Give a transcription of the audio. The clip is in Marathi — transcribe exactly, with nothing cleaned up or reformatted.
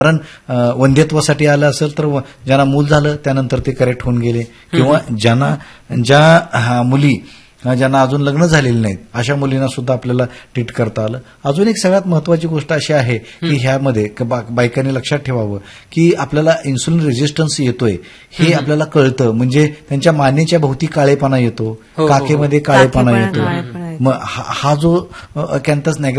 कारण वंध्यत्वासाठी आलं असेल तर ज्यांना मूल झालं त्यानंतर ते करेक्ट होऊन गेले, किंवा ज्यांना ज्या मुली ज्यांना अजून लग्न झालेली नाहीत अशा मुलींना सुद्धा आपल्याला ट्रीट करता आलं. अजून एक सगळ्यात महत्वाची गोष्ट अशी आहे की ह्यामध्ये बायकांनी लक्षात ठेवावं की आपल्याला इन्सुलिन रेझिस्टन्स येतोय हे आपल्याला कळतं, म्हणजे त्यांच्या मानेच्या भोवती काळेपणा येतो, काखेमध्ये काळेपणा येतो. मग हा जो अकॅन्थस